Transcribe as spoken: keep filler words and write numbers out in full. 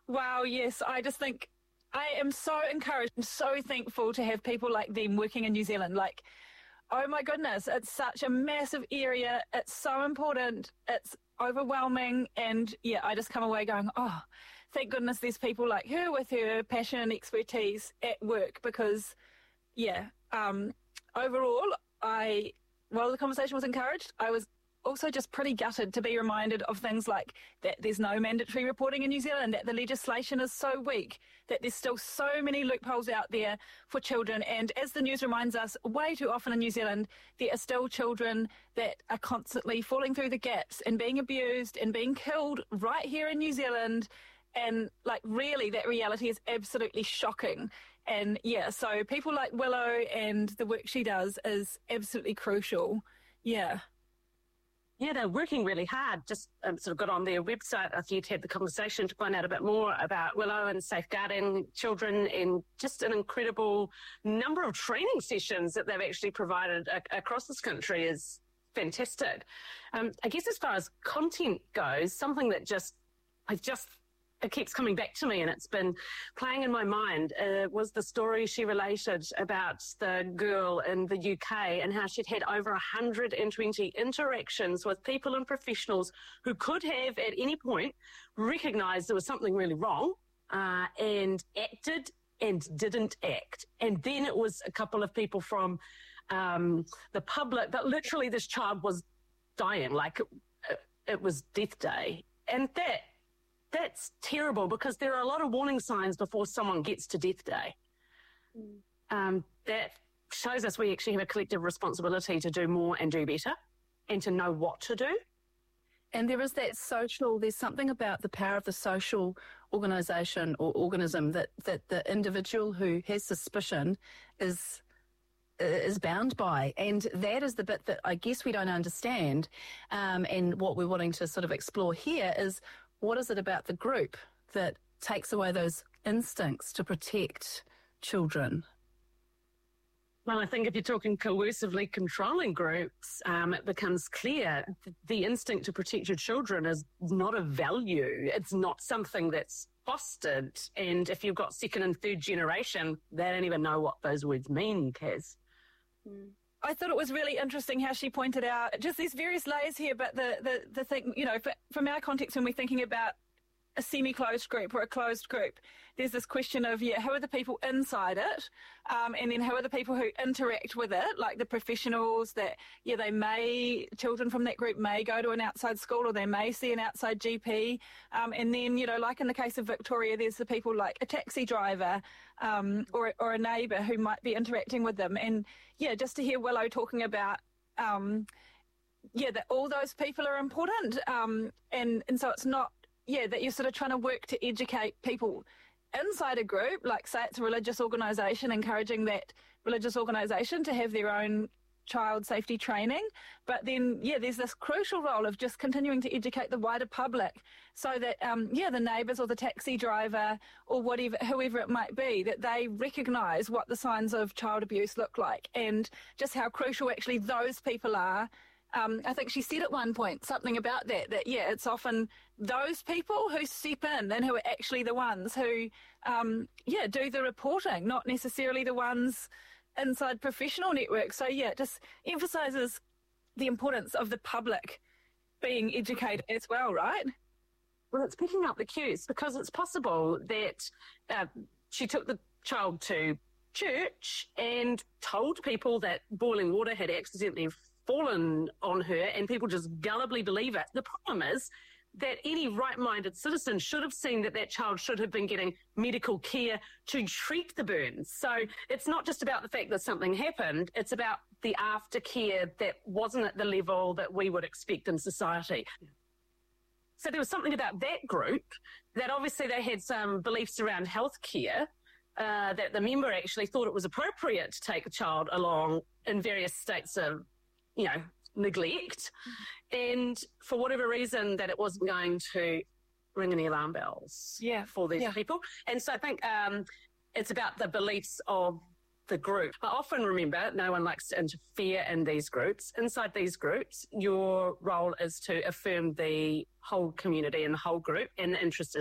Wow, yes. I just think I am so encouraged and so thankful to have people like them working in New Zealand. Like, oh my goodness, it's such a massive area. It's so important. It's overwhelming. And yeah, I just come away going, oh, thank goodness there's people like her with her passion and expertise at work because, yeah, um, overall, I, while the conversation was encouraged, I was also just pretty gutted to be reminded of things like that there's no mandatory reporting in New Zealand, that the legislation is so weak, that there's still so many loopholes out there for children. And as the news reminds us, way too often in New Zealand, there are still children that are constantly falling through the gaps and being abused and being killed right here in New Zealand. And like really that reality is absolutely shocking. And yeah, so people like Willow and the work she does is absolutely crucial. Yeah. Yeah, they're working really hard. Just um, sort of got on their website after you'd had the conversation to find out a bit more about Willow and safeguarding children, and just an incredible number of training sessions that they've actually provided a- across this country is fantastic. Um, I guess as far as content goes, something that just, I just, it keeps coming back to me and it's been playing in my mind uh, was the story she related about the girl in the U K and how she'd had over one hundred twenty interactions with people and professionals who could have at any point recognised there was something really wrong uh, and acted and didn't act. And then it was a couple of people from um, the public, but literally this child was dying, like it, it was death day. And that That's terrible because there are a lot of warning signs before someone gets to death day. Mm. Um, that shows us we actually have a collective responsibility to do more and do better and to know what to do. And there is that social, there's something about the power of the social organisation or organism that, that the individual who has suspicion is is bound by. And that is the bit that I guess we don't understand. Um, and what we're wanting to sort of explore here is, what is it about the group that takes away those instincts to protect children? Well, I think if you're talking coercively controlling groups, um, it becomes clear th- the instinct to protect your children is not a value. It's not something that's fostered. And if you've got second and third generation, they don't even know what those words mean, Kaz. Mm. I thought it was really interesting how she pointed out just these various layers here, but the, the, the thing, you know, from our context when we're thinking about a semi-closed group or a closed group, there's this question of, yeah, who are the people inside it? Um, and then who are the people who interact with it, like the professionals that, yeah, they may, children from that group may go to an outside school or they may see an outside G P. Um, and then, you know, like in the case of Victoria, there's the people like a taxi driver um, or, or a neighbour who might be interacting with them. And, yeah, just to hear Willow talking about, um, yeah, that all those people are important. Um, and, and so it's not, yeah, that you're sort of trying to work to educate people inside a group, like say it's a religious organisation, encouraging that religious organisation to have their own child safety training. But then, yeah, there's this crucial role of just continuing to educate the wider public so that, um, yeah, the neighbours or the taxi driver or whatever, whoever it might be, that they recognise what the signs of child abuse look like and just how crucial actually those people are. Um, I think she said at one point something about that, that, yeah, it's often those people who step in and who are actually the ones who, um, yeah, do the reporting, not necessarily the ones inside professional networks. So, yeah, it just emphasises the importance of the public being educated as well, right? Well, it's picking up the cues because it's possible that uh, she took the child to church and told people that boiling water had accidentally fallen on her and people just gullibly believe it. The problem is that any right-minded citizen should have seen that that child should have been getting medical care to treat the burns. So it's not just about the fact that something happened, it's about the aftercare that wasn't at the level that we would expect in society. So there was something about that group that obviously they had some beliefs around healthcare, uh, that the member actually thought it was appropriate to take a child along in various states of, you know, neglect, and for whatever reason that it wasn't going to ring any alarm bells yeah. for these yeah. people. And so I think um, it's about the beliefs of the group. I often remember no one likes to interfere in these groups. Inside these groups, your role is to affirm the whole community and the whole group, and the interest is